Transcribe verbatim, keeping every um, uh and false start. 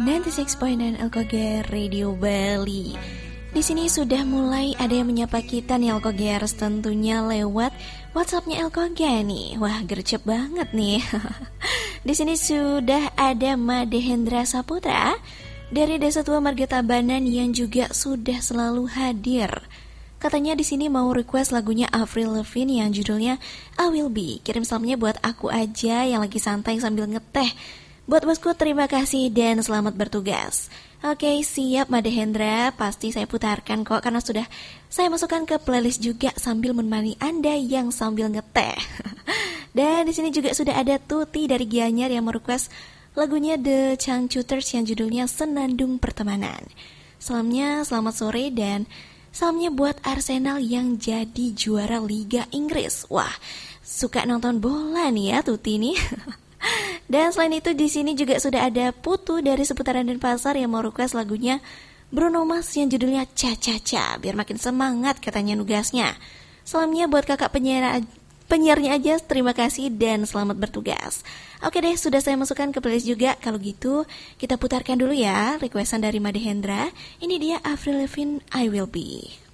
sembilan puluh enam koma sembilan Elkoger Radio Bali. Di sini sudah mulai ada yang menyapa kita nih Elkogers, tentunya lewat WhatsAppnya Elkoger nih. Wah, gercep banget nih. Di sini sudah ada Madehendra Saputra dari Desa Tua Marga Tabanan yang juga sudah selalu hadir. Katanya di sini mau request lagunya Avril Lavigne yang judulnya I Will Be. Kirim salamnya buat aku aja yang lagi santai sambil ngeteh. Buat bosku terima kasih dan selamat bertugas. Oke, siap Madehendra, pasti saya putarkan kok karena sudah saya masukkan ke playlist juga sambil menemani Anda yang sambil ngeteh. Dan di sini juga sudah ada Tuti dari Gianyar yang merequest lagunya The Changcuters yang judulnya Senandung Pertemanan. Salamnya selamat sore dan salamnya buat Arsenal yang jadi juara Liga Inggris. Wah, suka nonton bola nih ya Tuti nih. Dan selain itu di sini juga sudah ada Putu dari seputaran Denpasar yang mau request lagunya Bruno Mars yang judulnya Cha Cha Cha biar makin semangat katanya nugasnya. Salamnya buat kakak penyiar penyiarnya aja, terima kasih dan selamat bertugas. Oke deh, sudah saya masukkan ke playlist juga. Kalau gitu kita putarkan dulu ya requestan dari Madehendra. Ini dia Avril Lavigne I Will Be.